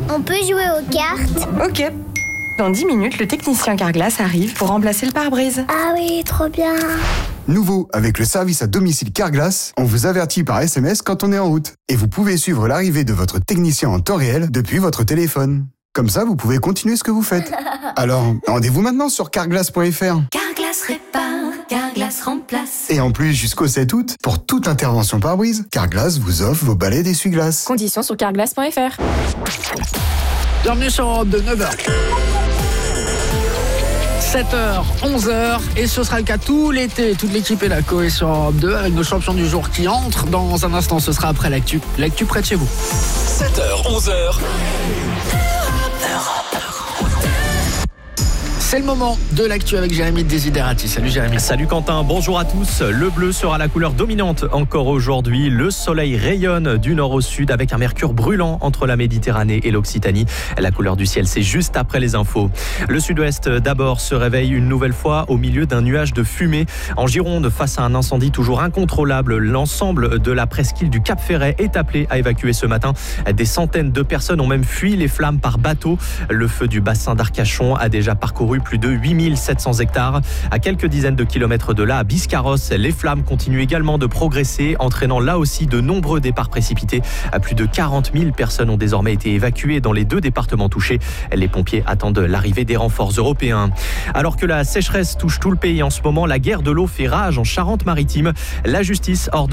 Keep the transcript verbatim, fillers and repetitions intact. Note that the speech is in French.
On peut jouer aux cartes? Ok. Dans dix minutes, le technicien Carglass arrive pour remplacer le pare-brise. Ah oui, trop bien. Nouveau, avec le service à domicile Carglass, on vous avertit par S M S quand on est en route. Et vous pouvez suivre l'arrivée de votre technicien en temps réel depuis votre téléphone. Comme ça, vous pouvez continuer ce que vous faites. Alors, rendez-vous maintenant sur carglass point f r. Carglass répare, Carglass remplace. Et en plus, jusqu'au sept août, pour toute intervention pare-brise, Carglass vous offre vos balais d'essuie-glace. Conditions sur carglass point f r. Bienvenue sur Europe deux, neuf heures. sept heures, onze heures, et ce sera le cas tout l'été. Toute l'équipe est là, Coé sur Europe deux, avec nos champions du jour qui entrent dans un instant. Ce sera après l'actu. L'actu près de chez vous. sept heures, onze heures. C'est le moment de l'actu avec Jérémy Desiderati. Salut Jérémy. Salut Quentin, bonjour à tous. Le bleu sera la couleur dominante encore aujourd'hui. Le soleil rayonne du nord au sud avec un mercure brûlant entre la Méditerranée et l'Occitanie. La couleur du ciel, c'est juste après les infos. Le sud-ouest d'abord se réveille une nouvelle fois au milieu d'un nuage de fumée. En Gironde, face à un incendie toujours incontrôlable, l'ensemble de la presqu'île du Cap Ferret est appelé à évacuer ce matin. Des centaines de personnes ont même fui les flammes par bateau. Le feu du bassin d'Arcachon a déjà parcouru plus de huit mille sept cents hectares. À quelques dizaines de kilomètres de là, à Biscarrosse, les flammes continuent également de progresser, entraînant là aussi de nombreux départs précipités. À plus de quarante mille personnes ont désormais été évacuées dans les deux départements touchés. Les pompiers attendent l'arrivée des renforts européens. Alors que la sécheresse touche tout le pays en ce moment, la guerre de l'eau fait rage en Charente-Maritime. La justice ordonne